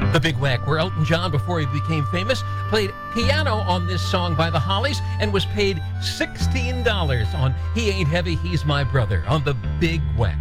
The Big Whack, where Elton John, before he became famous, played piano on this song by the Hollies and was paid $16 on He Ain't Heavy, He's My Brother on The Big Whack.